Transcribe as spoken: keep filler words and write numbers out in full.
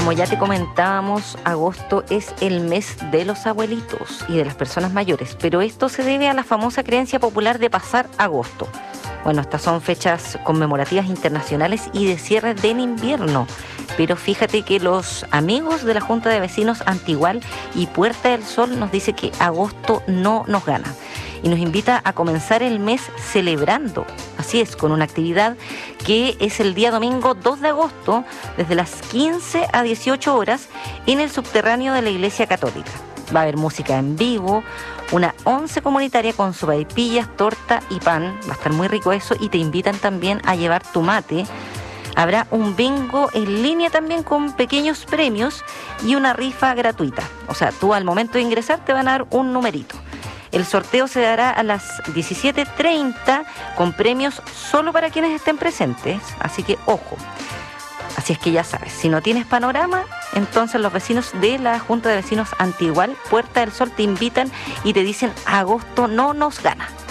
como ya te comentábamos, agosto es el mes de los abuelitos y de las personas mayores, pero esto se debe a la famosa creencia popular de pasar agosto. Bueno, estas son fechas conmemorativas internacionales y de cierre del invierno, pero fíjate que los amigos de la Junta de Vecinos Antigual y Puerta del Sol nos dice que agosto no nos gana y nos invita a comenzar el mes celebrando, así es, con una actividad que es el día domingo dos de agosto desde las quince a dieciocho horas en el subterráneo de la Iglesia Católica. Va a haber música en vivo, una once comunitaria con sopaipillas, torta y pan, va a estar muy rico eso, y te invitan también a llevar tu mate. Habrá un bingo en línea también con pequeños premios y una rifa gratuita. O sea, tú al momento de ingresar te van a dar un numerito. El sorteo se dará a las diecisiete treinta con premios solo para quienes estén presentes, así que ojo. Así es que ya sabes, si no tienes panorama, entonces los vecinos de la Junta de Vecinos Antigual, Puerta del Sol, te invitan y te dicen: agosto no nos gana.